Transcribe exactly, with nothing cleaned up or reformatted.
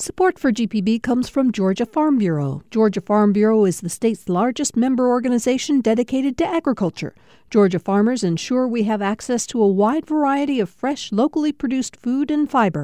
Support for G P B comes from Georgia Farm Bureau. Georgia Farm Bureau is the state's largest member organization dedicated to agriculture. Georgia farmers ensure we have access to a wide variety of fresh, locally produced food and fiber.